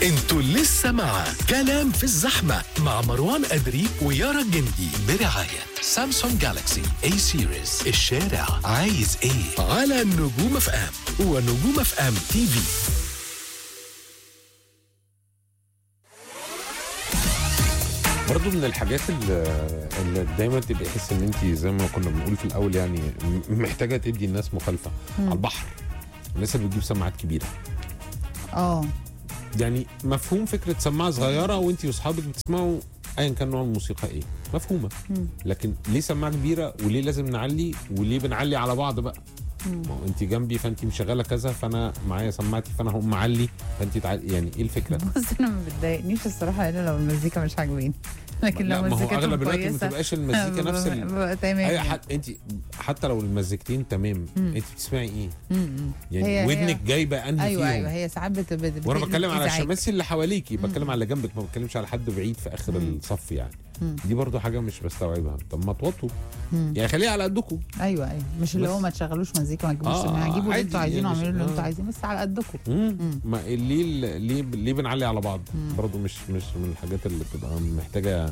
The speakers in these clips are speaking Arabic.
انتوا لسه مع كلام في الزحمة مع مروان أدري ويارا الجندي برعاية سامسونج جالاكسي اي سيريز. الشارع عايز ايه على نجوم اف ام ونجوم اف ام تي في. برضو من الحاجات اللي دايما تبقى يحس ان انت زي ما كنا بنقول في الاول يعني محتاجه تدي الناس مخالفه. على البحر الناس اللي بتجيب سماعات كبيره، يعني مفهوم فكره سماعه صغيره وانت واصحابك بتسمعوا ايا كان نوع الموسيقى ايه، مفهومه. لكن ليه سماعه كبيره وليه لازم نعلي وليه بنعلي على بعض بقى؟ ما هو انت جنبي فانت مشغله كذا فانا معايا سماعتي فانا هقوم معلي فانت يعني ايه الفكره؟ بص انا ما بتضايقنيش الصراحه الا لو المزيكا مش عاجباني، لكن لو ما هو مزيكتهم اغلب الوقت ما كويسه بتبقاش المزيكا نفس تمام. انت حتى لو المزيكتين تمام انت بتسمعي ايه؟ يعني ودنك جايبه انهي ايوه فيهم؟ ايوه هي ساعات وانا بتكلم على الشماسي اللي حواليكي، بتكلم على اللي جنبك، ما بتكلمش على حد بعيد في اخر الصف يعني. دي برضو حاجه مش بستوعبها. طب ما توطوا يعني، خليها على قدكم. ايوه مش اللي هو ما تشغلوش مزيكا ما تجيبوش سماعه، جيبوا اللي انتوا عايزينه واعملوا اللي انتوا عايزينه بس على قدكم. ما ليه بنعلي على بعض؟ برضو مش من الحاجات اللي بتبقى محتاجه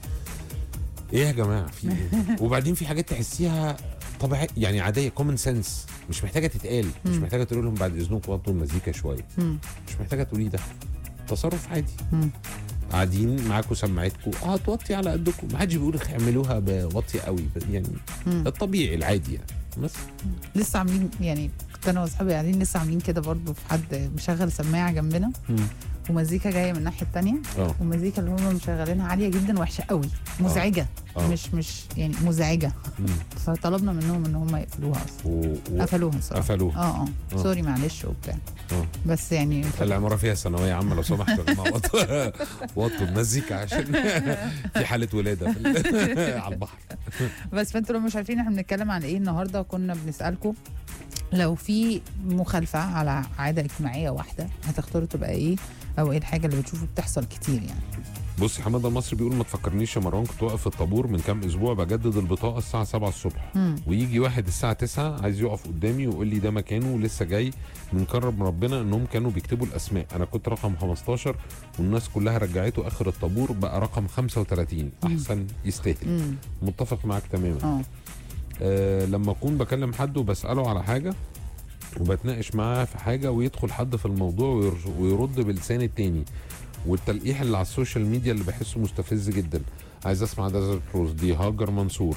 ايه يا جماعه في ايه؟ وبعدين في حاجات تحسيها طبيعي يعني عاديه، كومن سنس، مش محتاجه تتقال، مش محتاجه تقول لهم بعد اذنكم وطوا المزيكا شويه، مش محتاجه تقولي ده، تصرف عادي. قاعدين معاكم سماعتكم توطي على قدكم، ما حدش بيقول اعملوها بوطي قوي يعني الطبيعي العادي يعني. بس لسه عاملين يعني، كنت انا واصحابي قاعدين لسه عاملين كده برضه، في حد مشغل سماعه جنبنا ومزيكا جايه من الناحيه الثانيه، والمزيكا اللي هم مشغلينها عاليه جدا وحشه قوي، مزعجه. مش يعني مزعجه. فطلبنا منهم ان هم يقفلوها اصلا قفلوها الصراحه. قفلوها سوري معلش وبتاع. بس يعني العماره فيها ثانويه عامه لو سمحتوا يا جماعه وطوا المزيكا عشان في حاله ولاده على البحر. بس فانتوا لو مش عارفين احنا بنتكلم عن ايه النهارده، كنا بنسالكم لو في مخالفه على عاده اجتماعيه واحده هتختاروا تبقى ايه، او ايه الحاجه اللي بتشوفوا بتحصل كتير يعني. بصي حماده المصري بيقول ما تفكرنيش يا مروان، كنت واقف في الطابور من كام اسبوع بجدد البطاقه الساعه 7 الصبح ويجي واحد الساعه 9 عايز يقف قدامي ويقول لي ده مكانه ولسه جاي من كرم ربنا انهم كانوا بيكتبوا الاسماء، انا كنت رقم 15 والناس كلها رجعته اخر الطابور بقى رقم 35. احسن يستاهل. متفق معاك تماما. لما اكون بكلم حد وبساله على حاجه وبتناقش معاه في حاجه ويدخل حد في الموضوع ويرد بلسان التاني، والتلقيح اللي على السوشيال ميديا اللي بحسه مستفز جدا. عايز اسمع دازر بروز دي هاجر منصور.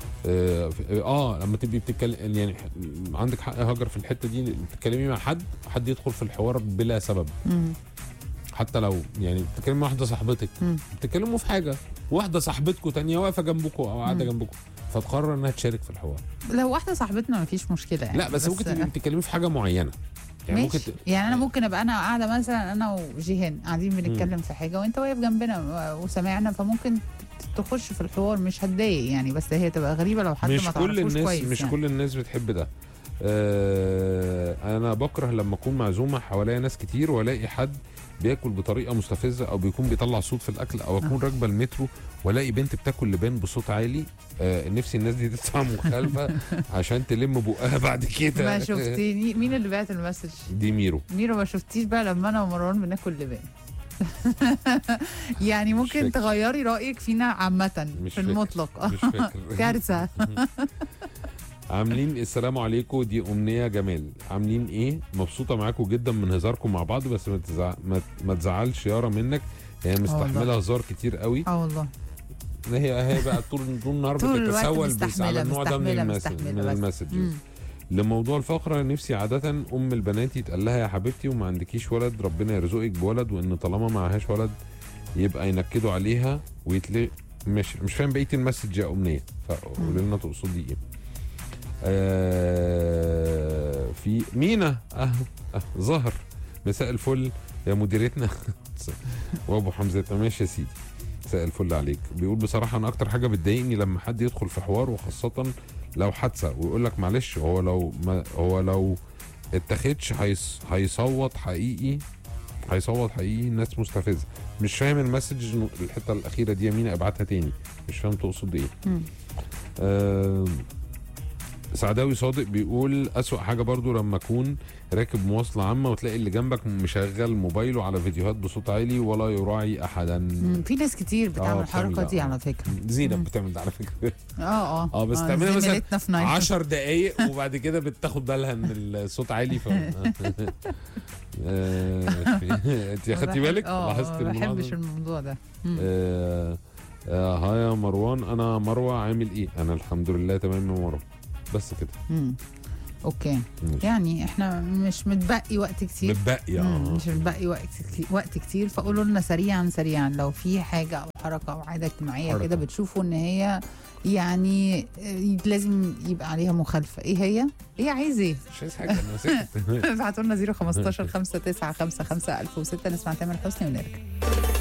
لما تبقي بتتكلم يعني عندك حق هاجر في الحته دي، بتتكلمي مع حد يدخل في الحوار بلا سبب. حتى لو يعني بتتكلمي مع واحده صاحبتك، بتتكلموا في حاجه، واحده صاحبتكم تانية واقفه جنبكم او قاعده جنبكم فتقرر انها تشارك في الحوار. لو واحده صاحبتنا مفيش مشكله يعني. لا بس ممكن تبقي بتتكلمي في حاجه معينه يعني. ممكن يعني انا ممكن ابقى انا قاعده مثلا انا وجيهان قاعدين بنتكلم في حاجه وانت واقف جنبنا وسامعنا، فممكن تخش في الحوار مش هتضايق يعني، بس هي تبقى غريبه لو حد ما تعرفوش كويس. مش يعني. كل الناس بتحب ده. انا بكره لما اكون معزومه حواليا ناس كتير والاقي حد بياكل بطريقه مستفزه او بيكون بيطلع صوت في الاكل، او اكون راكبه المترو والاقي بنت بتاكل لبان بصوت عالي. نفسي الناس دي تدفع مخالفه عشان تلم بقها بعد كده. ما شفتيني مين اللي بعت المسج دي ميرو. ما شفتيش بقى لما انا ومروان بناكل لبان؟ يعني ممكن تغيري رايك فينا عامه في المطلق. مش فاكر. كارثه. عاملين السلام عليكم، دي امنيه جمال. عاملين ايه؟ مبسوطه معاكم جدا من هزاركم مع بعض، بس ما تزعلش يارا منك، هي مستحمله هزار كتير قوي. والله هي بقى طول النهار بتتسول بس على النوع ده من المسجز. لموضوع الفقره، نفسي عاده ام البنات يتقال لها يا حبيبتي وما عندكيش ولد ربنا يرزقك بولد، وان طالما معهاش ولد يبقى ينكدوا عليها ويتلغي. مش فاهم بقيه المسج يا امنيه، فقولي لنا تقصدي ايه. في مينا ظهر مساء الفل يا مديرتنا وابو حمزه. ماشي يا سيدي، مساء الفل عليك. بيقول بصراحه انا اكتر حاجه بتضايقني لما حد يدخل في حوار وخاصه لو حادثه ويقول لك معلش، هو لو اتخدش هيصوت حقيقي. الناس مستفزه. مش فاهم المسج الحته الاخيره دي يا مينا، ابعتها تاني، مش فاهم تقصد ايه. سعداوي صادق بيقول أسوأ حاجة برضو لما أكون راكب مواصلة عامة وتلاقي اللي جنبك مشغل موبايله على فيديوهات بصوت عالي ولا يراعي أحدا. في ناس كتير بتعمل الحركة دي على فكرة. زينب بتعمل ده على فكرة. اه بس تعملها مثلا في 10 دقايق وبعد كده بتاخد بالها ان الصوت عالي انت اخدتي بالك؟ لاحظت ما بحبش الموضوع ده. ها يا مروان، انا مروه عامل ايه؟ انا الحمد لله تمام يا مروه. بس كده. اوكي. يعني احنا مش متبقي وقت كتير. مش متبقي وقت كتير، فقولوا لنا سريعا لو في حاجه او حركه او عاده اجتماعيه كده بتشوفوا ان هي يعني لازم يبقى عليها مخالفه. ايه هي؟ ايه عايز ايه؟ مش عايز حاجه، انا ساكت. ابعتوا لنا 015 59 55 1006 نسمع تامر حسني ونرجع.